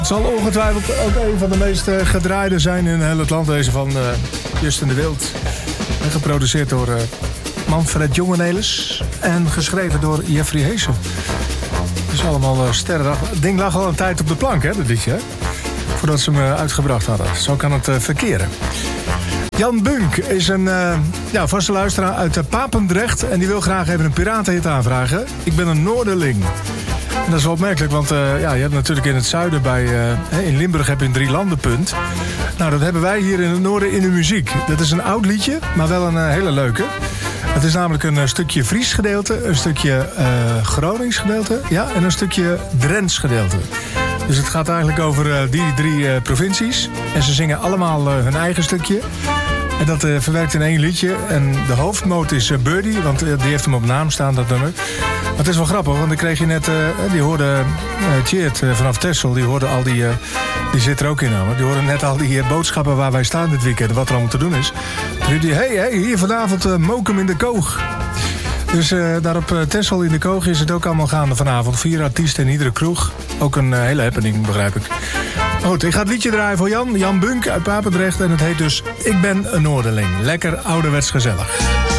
Het zal ongetwijfeld ook een van de meest gedraaide zijn in heel het land. Deze van Justin de Wild. En geproduceerd door Manfred Jongenelis. En geschreven door Jeffrey Heesen. Dus allemaal sterren. Het ding lag al een tijd op de plank, hè, dat liedje. Voordat ze hem uitgebracht hadden. Zo kan het verkeren. Jan Bunk is een vaste luisteraar uit Papendrecht. En die wil graag even een piratenhit aanvragen. Ik ben een Noorderling. En dat is wel opmerkelijk, want je hebt natuurlijk in het zuiden in Limburg heb je een drielandenpunt. Nou, dat hebben wij hier in het noorden in de muziek. Dat is een oud liedje, maar wel een hele leuke. Het is namelijk een stukje Fries gedeelte, een stukje Gronings gedeelte, en een stukje Drents gedeelte. Dus het gaat eigenlijk over die drie provincies. En ze zingen allemaal hun eigen stukje. En dat verwerkt in één liedje. En de hoofdmoot is Birdie, want die heeft hem op naam staan, dat nummer. Maar het is wel grappig, want dan kreeg je net... die hoorde Tjeerd vanaf Texel, die hoorde al die zit er ook in namelijk. Die hoorde net al die boodschappen waar wij staan dit weekend, wat er allemaal te doen is. Toen riep hij, hey, hier vanavond mokum in de koog. Dus daar op Texel in de koog is het ook allemaal gaande vanavond. 4 artiesten in iedere kroeg. Ook een hele happening, begrijp ik. Goed, ik ga het liedje draaien voor Jan Bunk uit Papendrecht. En het heet dus Ik ben een Noorderling. Lekker ouderwets gezellig.